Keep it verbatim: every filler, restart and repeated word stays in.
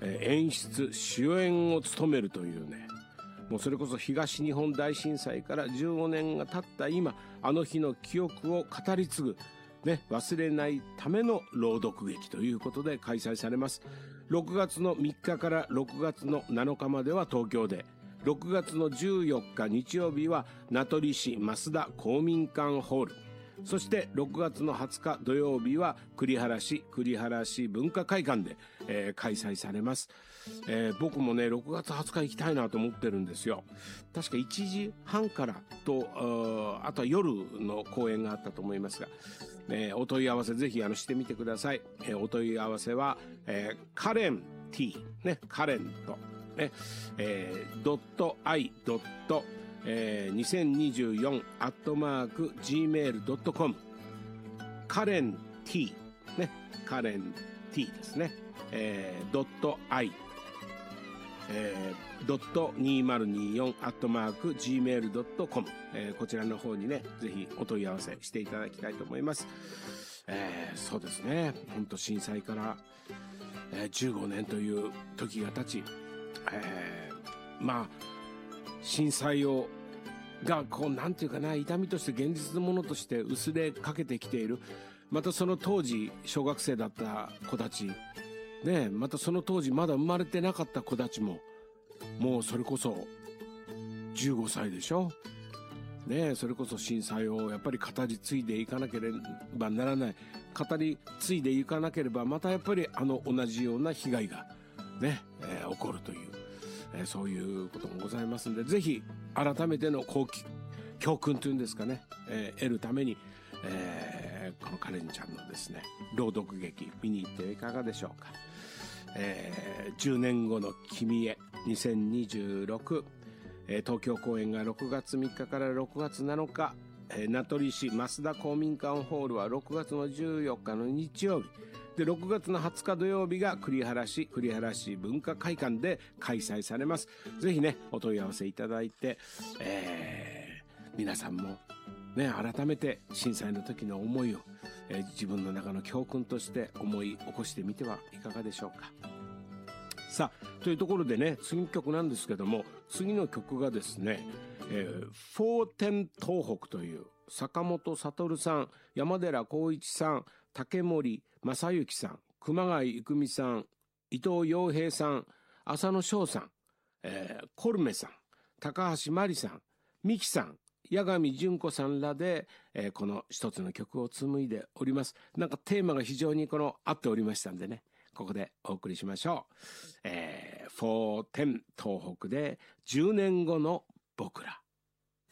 えー、演出主演を務めるというね、もうそれこそ東日本大震災からじゅうごねんが経った今、あの日の記憶を語り継ぐ、ね、忘れないための朗読劇ということで開催されます。ろくがつのみっかからろくがつのなのかまでは東京で、ろくがつのじゅうよっか日曜日は名取市増田公民館ホール、そしてろくがつのはつか土曜日は栗原市栗原市文化会館で、えー、開催されます。えー、僕もねろくがつはつか行きたいなと思ってるんですよ。確かいちじはんからと あ, あとは夜の公演があったと思いますが、えー、お問い合わせぜひあのしてみてください。えー、お問い合わせは、えー、カレン T ね、カレンとね、えー、ドットアイドットえー、にせんにじゅうよんアットマーク ジーメールドットコム カレン T ね、カレン T ですね、えー、ドットアイえー、ドットにせんにじゅうよんアットマーク ジーメールドットコム、えー、こちらの方にねぜひお問い合わせしていただきたいと思います。えー、そうですね、本当震災から、えー、じゅうごねんという時が経ち、えー、まあ震災をがこうなんていうかな、痛みとして現実のものとして薄れかけてきている。またその当時小学生だった子たちね、またその当時まだ生まれてなかった子たちももうそれこそじゅうごさいでしょね、それこそ震災をやっぱり語り継いでいかなければならない。語り継いでいかなければまたやっぱりあの同じような被害がね、えー、起こるという、えー、そういうこともございますので、ぜひ改めてのこう教訓というんですかね、えー、得るために、えー、このカレンちゃんのですね朗読劇見に行ってはいかがでしょうか。えー、じゅうねんごの君へにせんにじゅうろく、えー、東京公演がろくがつみっかからろくがつなのか、えー、名取市増田公民館ホールはろくがつのじゅうよっかの日曜日で、ろくがつのはつか土曜日が栗原市栗原市文化会館で開催されます。ぜひねお問い合わせいただいて、えー、皆さんもね改めて震災の時の思いを、えー、自分の中の教訓として思い起こしてみてはいかがでしょうか。さあというところでね、次の曲なんですけども、次の曲がですね、えー、フォーテン東北という坂本悟さん、山寺宏一さん、竹森正幸さん、熊谷郁美さん、伊藤洋平さん、浅野翔さん、えー、コルメさん、高橋真理さん、三木さん、八神純子さんらで、えー、この一つの曲を紡いでおります。なんかテーマが非常にこの合っておりましたんでね、ここでお送りしましょう。えー、フォーテン東北でじゅうねんごの僕ら。